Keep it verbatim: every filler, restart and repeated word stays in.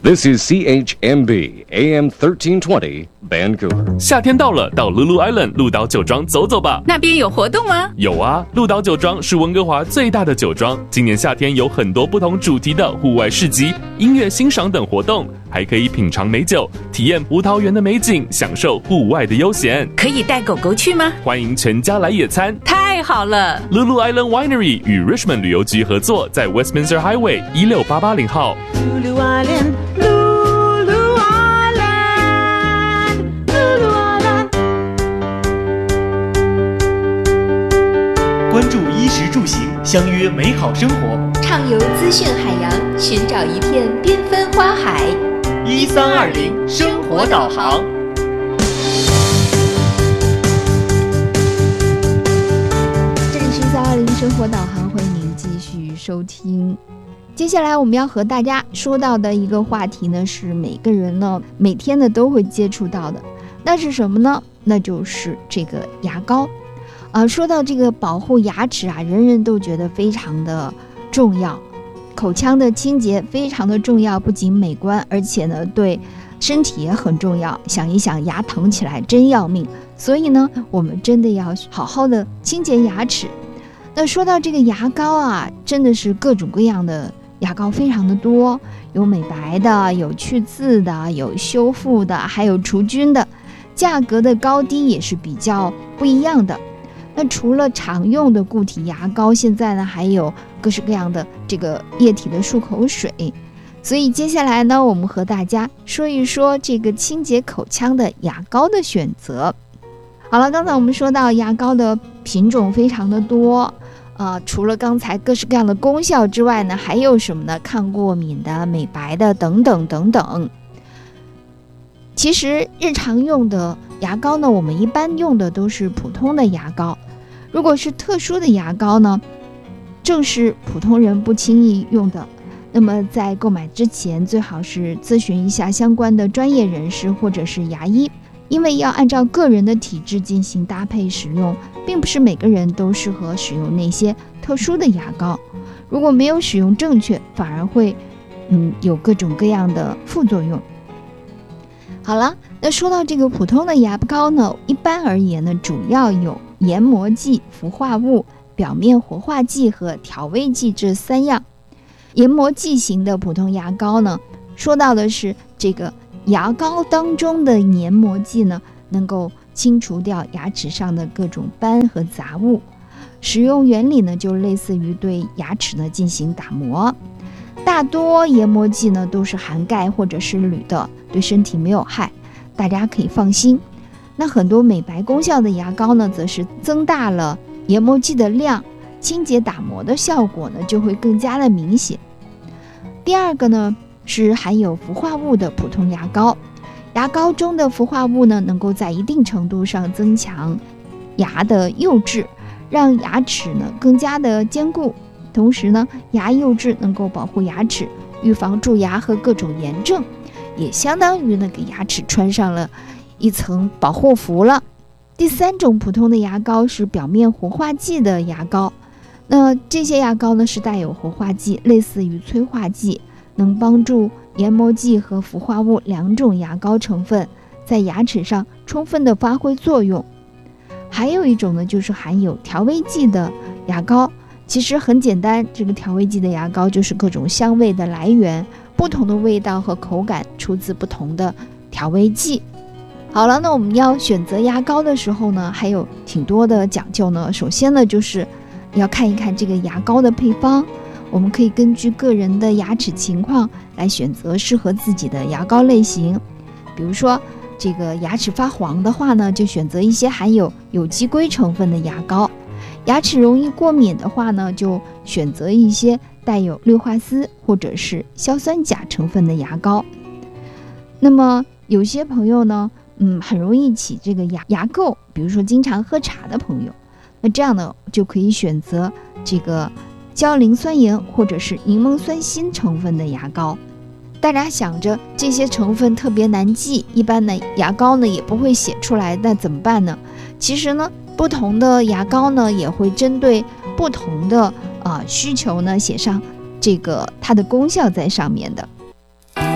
This is C H M B A M thirteen twenty Vancouver。 夏天到了，到 Lulu Island 鹿岛酒庄走走吧。 那边有活动吗？ 有啊，鹿岛酒庄是温哥华最大的酒庄，今年夏天有很多不同主题的户外市集、音乐欣赏等活动，还可以品尝美酒，体验葡萄园的美景，享受户外的悠闲。 可以带狗狗去吗？ 欢迎全家来野餐。 太好了 ！Lulu Island Winery 与 Richmond 旅游局合作，在 Westminster Highway 一六八八零号。 Lulu Island, Lulu Island, Lulu Island。 关注衣食住行，相约美好生活。 畅游资讯海洋，寻找一片缤纷花海。 一三二零生活导航。 这里是一三二零生活导航，欢迎您继续收听。接下来我们要和大家说到的一个话题呢，是每个人呢每天呢都会接触到的，那是什么呢？那就是这个牙膏。呃，说到这个保护牙齿啊，人人都觉得非常的重要，口腔的清洁非常的重要，不仅美观，而且呢对身体也很重要。想一想，牙疼起来真要命，所以呢，我们真的要好好的清洁牙齿。那说到这个牙膏啊，真的是各种各样的牙膏非常的多，有美白的，有去刺的，有修复的，还有除菌的，价格的高低也是比较不一样的。那除了常用的固体牙膏，现在呢还有各式各样的这个液体的漱口水。所以接下来呢，我们和大家说一说这个清洁口腔的牙膏的选择。好了，刚才我们说到牙膏的品种非常的多。呃，除了刚才各式各样的功效之外呢，还有什么呢？抗过敏的、美白的等等等等。其实日常用的牙膏呢，我们一般用的都是普通的牙膏。如果是特殊的牙膏呢，正是普通人不轻易用的。那么在购买之前，最好是咨询一下相关的专业人士或者是牙医。因为要按照个人的体质进行搭配使用，并不是每个人都适合使用那些特殊的牙膏。如果没有使用正确，反而会嗯有各种各样的副作用。好了，那说到这个普通的牙膏呢，一般而言呢，主要有研磨剂、氟化物、表面活化剂和调味剂这三样。研磨剂型的普通牙膏呢，说到的是这个牙膏当中的研磨剂呢，能够清除掉牙齿上的各种斑和杂物。使用原理呢，就类似于对牙齿呢进行打磨。大多研磨剂呢都是含钙或者是铝的，对身体没有害，大家可以放心。那很多美白功效的牙膏呢，则是增大了研磨剂的量，清洁打磨的效果呢就会更加的明显。第二个呢，是含有氟化物的普通牙膏。牙膏中的氟化物呢，能够在一定程度上增强牙的釉质，让牙齿呢更加的坚固。同时呢，牙釉质能够保护牙齿，预防蛀牙和各种炎症，也相当于呢给牙齿穿上了一层保护服了。第三种普通的牙膏是表面活化剂的牙膏。那这些牙膏呢是带有活化剂，类似于催化剂，能帮助研磨剂和氟化物两种牙膏成分在牙齿上充分的发挥作用。还有一种呢，就是含有调味剂的牙膏。其实很简单，这个调味剂的牙膏就是各种香味的来源，不同的味道和口感出自不同的调味剂。好了，那我们要选择牙膏的时候呢，还有挺多的讲究呢。首先呢，就是要看一看这个牙膏的配方。我们可以根据个人的牙齿情况来选择适合自己的牙膏类型。比如说这个牙齿发黄的话呢，就选择一些含有有机硅成分的牙膏。牙齿容易过敏的话呢，就选择一些带有氯化锶或者是硝酸钾成分的牙膏。那么有些朋友呢，嗯，很容易起这个牙牙垢，比如说经常喝茶的朋友，那这样呢就可以选择这个焦磷酸盐或者是柠檬酸锌成分的牙膏。大家想着这些成分特别难记，一般的牙膏呢也不会写出来，那怎么办呢？其实呢，不同的牙膏呢也会针对不同的啊、呃、需求呢写上这个它的功效在上面的。